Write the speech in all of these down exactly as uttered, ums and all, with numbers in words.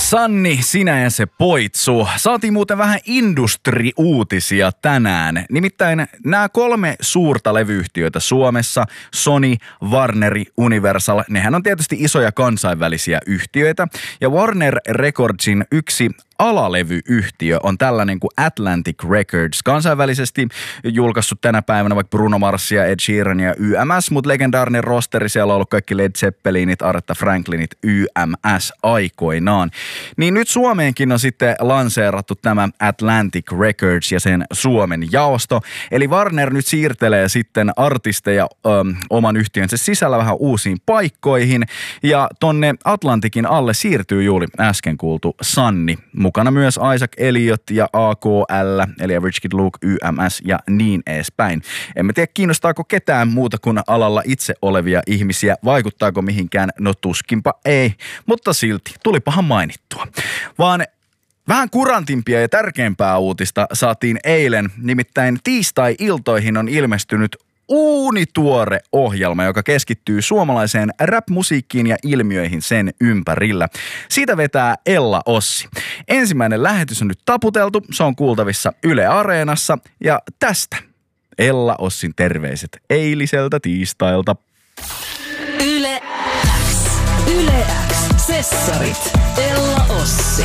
Sanni, sinä ja se poitsu. Saatiin muuten vähän industri-uutisia tänään. Nimittäin nämä kolme suurta levyyhtiötä Suomessa, Sony, Warner, Universal, nehän on tietysti isoja kansainvälisiä yhtiöitä. Ja Warner Recordsin yksi alalevyyhtiö on tällainen kuin Atlantic Records. Kansainvälisesti julkaissut tänä päivänä vaikka Bruno Marsia, Ed Sheeran ja Y M S, mutta legendaarinen rosteri, siellä on ollut kaikki Led Zeppelinit, Aretha Franklinit, Y M S aikoinaan. Niin nyt Suomeenkin on sitten lanseerattu tämä Atlantic Records ja sen Suomen jaosto. Eli Warner nyt siirtelee sitten artisteja ö, oman yhtiönsä sisällä vähän uusiin paikkoihin. Ja tonne Atlantikin alle siirtyy juuri äsken kuultu Sanni. Mukana myös Isaac Elliot ja A K L, eli Average Kid Luke, Y M S ja niin edespäin. Emme tiedä, kiinnostaako ketään muuta kuin alalla itse olevia ihmisiä. Vaikuttaako mihinkään? No tuskinpa ei, mutta silti tulipahan mainittua. Vaan vähän kurantimpia ja tärkeämpää uutista saatiin eilen, nimittäin tiistai-iltoihin on ilmestynyt uunituore ohjelma, joka keskittyy suomalaiseen rap-musiikkiin ja ilmiöihin sen ympärillä. Siitä vetää Ella Ossi. Ensimmäinen lähetys on nyt taputeltu, se on kuultavissa Yle Areenassa ja tästä Ella Ossin terveiset eiliseltä tiistailta. Yle X. Yle X. Sessarit. Ella Ossi.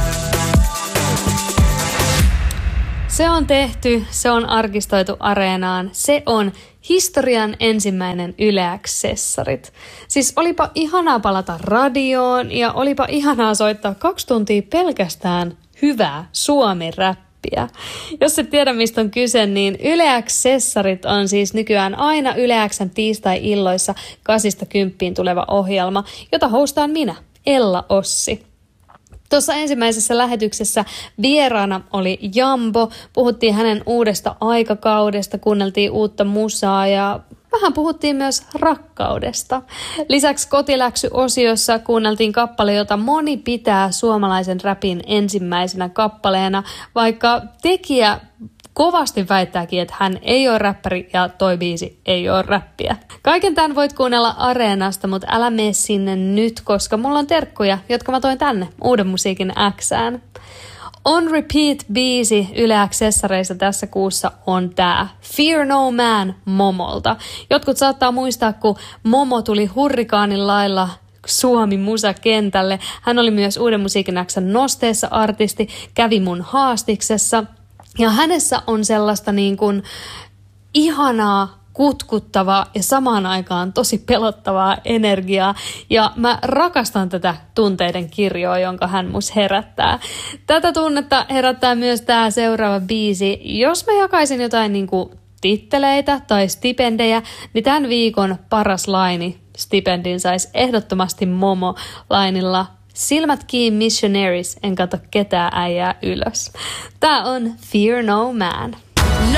Se on tehty, se on arkistoitu Areenaan, se on historian ensimmäinen Yle X-sessarit. Siis olipa ihanaa palata radioon ja olipa ihanaa soittaa kaksi tuntia pelkästään hyvää suomi-räppiä. Jos et tiedä mistä on kyse, niin Yle X-sessarit on siis nykyään aina Yle X:n tiistai-illoissa kasista kymppiin tuleva ohjelma, jota hostaan minä, Ella Ossi. Tuossa ensimmäisessä lähetyksessä vieraana oli Jambo, puhuttiin hänen uudesta aikakaudesta, kuunneltiin uutta musaa ja vähän puhuttiin myös rakkaudesta. Lisäksi kotiläksy-osiossa kuunneltiin kappale, jota moni pitää suomalaisen räpin ensimmäisenä kappaleena, vaikka tekijä kovasti väittääkin, että hän ei ole räppäri ja toi biisi ei ole räppiä. Kaiken tämän voit kuunnella Areenasta, mutta älä mene sinne nyt, koska mulla on terkkuja, jotka mä toin tänne Uuden musiikin Xään. On Repeat-biisi Yle X-sessareissa tässä kuussa on tää Fear No Man Momolta. Jotkut saattaa muistaa, kun Momo tuli hurrikaanin lailla Suomi-musakentälle. Hän oli myös Uuden musiikin X:n nosteessa artisti, kävi mun haastiksessa. Ja hänessä on sellaista niin kuin ihanaa, kutkuttavaa ja samaan aikaan tosi pelottavaa energiaa. Ja mä rakastan tätä tunteiden kirjoa, jonka hän mus herättää. Tätä tunnetta herättää myös tää seuraava biisi. Jos mä jakaisin jotain niin kuin titteleitä tai stipendejä, niin tämän viikon paras laini stipendin saisi ehdottomasti Momo lainilla Silmät kiinni missionaries, en kato ketään äijää ylös. Tää on Fear No Man.